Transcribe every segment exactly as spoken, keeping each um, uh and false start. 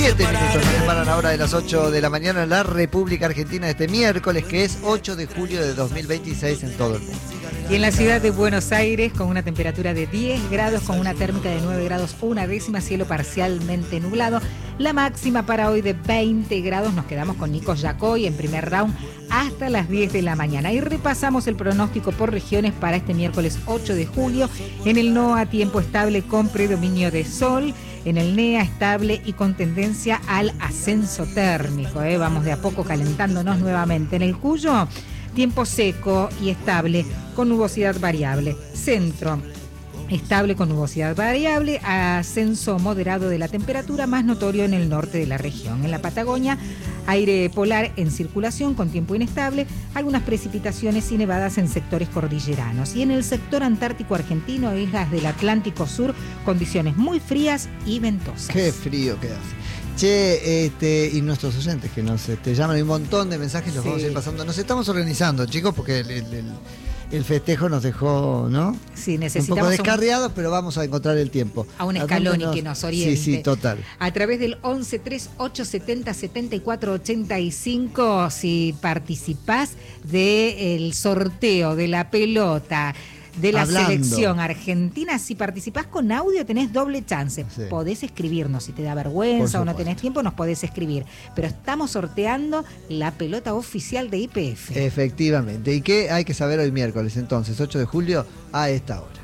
Siete minutos nos separan ahora de las ocho de la mañana en la República Argentina este miércoles, que es ocho de julio de dos mil veintiséis en todo el mundo. Y en la ciudad de Buenos Aires, con una temperatura de diez grados, con una térmica de nueve grados, una décima, cielo parcialmente nublado. La máxima para hoy de veinte grados. Nos quedamos con Nico Yacoy en primer round hasta las diez de la mañana. Y repasamos el pronóstico por regiones para este miércoles ocho de julio. En el NOA, tiempo estable con predominio de sol. En el NEA, estable y con tendencia al ascenso térmico. ¿eh? Vamos de a poco calentándonos nuevamente. En el Cuyo, tiempo seco y estable con nubosidad variable. Centro, estable con nubosidad variable, ascenso moderado de la temperatura, más notorio en el norte de la región. En la Patagonia, aire polar en circulación con tiempo inestable, algunas precipitaciones y nevadas en sectores cordilleranos. Y en el sector antártico argentino, islas del Atlántico Sur, condiciones muy frías y ventosas. Qué frío que hace. Che, este, y nuestros oyentes que nos este, llaman, hay un montón de mensajes, los sí. vamos a ir pasando. Nos estamos organizando, chicos, porque el, el, el, el festejo nos dejó, ¿no? Sí, necesitamos un poco descarriados, un... pero vamos a encontrar el tiempo. A un Scaloni nos... que nos oriente. Sí, sí, total. A través del once tres ocho setenta setenta y cuatro ochenta y cinco, si participás del sorteo de la pelota de la Hablando. selección argentina, si participás con audio tenés doble chance. Sí. Podés escribirnos, si te da vergüenza o no tenés tiempo, nos podés escribir. Pero estamos sorteando la pelota oficial de Y P F. Efectivamente. ¿Y qué hay que saber hoy miércoles, entonces, ocho de julio, a esta hora?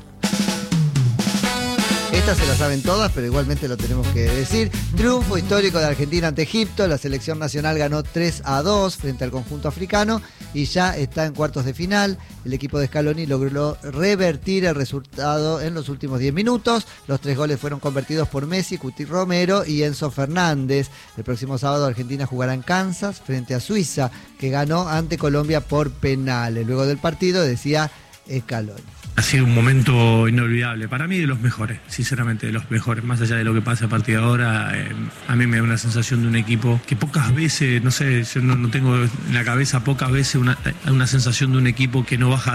Estas se las saben todas, pero igualmente lo tenemos que decir. Triunfo histórico de Argentina ante Egipto. La selección nacional ganó tres a dos frente al conjunto africano y ya está en cuartos de final. El equipo de Scaloni logró revertir el resultado en los últimos diez minutos. Los tres goles fueron convertidos por Messi, Cuti Romero y Enzo Fernández. El próximo sábado Argentina jugará en Kansas frente a Suiza, que ganó ante Colombia por penales. Luego del partido decía Scaloni: ha sido un momento inolvidable, para mí de los mejores, sinceramente de los mejores, más allá de lo que pasa a partir de ahora. Eh, a mí me da una sensación de un equipo que pocas veces, no sé, yo no, no tengo en la cabeza pocas veces una, una sensación de un equipo que no baja